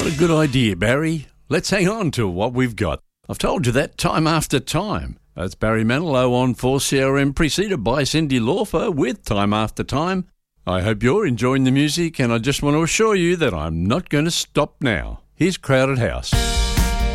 What a good idea, Barry. Let's hang on to what we've got. I've told you that time after time. That's Barry Manilow on 4CRM, preceded by Cyndi Lauper with Time After Time. I hope you're enjoying the music, and I just want to assure you that I'm not going to stop now. Here's Crowded House.